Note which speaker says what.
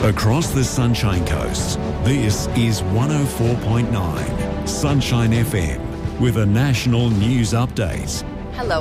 Speaker 1: Across the Sunshine Coast, this is 104.9 Sunshine FM with a national news update.